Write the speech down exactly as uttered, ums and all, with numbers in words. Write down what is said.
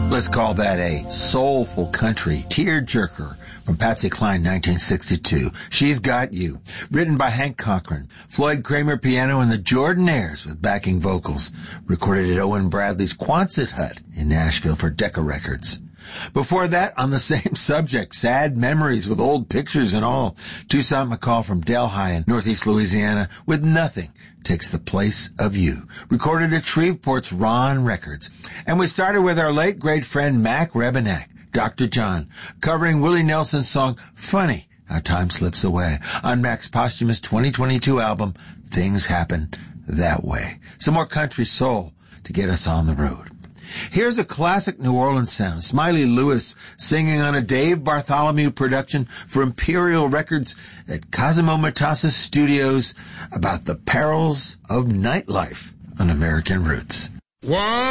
Let's call that a soulful country tearjerker from Patsy Cline, nineteen sixty-two. She's Got You. Written by Hank Cochran, Floyd Kramer piano, and the Jordanaires with backing vocals. Recorded at Owen Bradley's Quonset Hut in Nashville for Decca Records. Before that, on the same subject, Sad Memories with old pictures and all, Toussaint McCall from Delhi in Northeast Louisiana with Nothing Takes the Place of You, recorded at Shreveport's Ron Records. And we started with our late great friend Mac Rebennack, Doctor John, covering Willie Nelson's song Funny How Time Slips Away on Mac's posthumous twenty twenty-two album Things Happen That Way. Some more country soul to get us on the road. Here's a classic New Orleans sound. Smiley Lewis singing on a Dave Bartholomew production for Imperial Records at Cosimo Matassa's studios about the perils of nightlife on American Roots. One.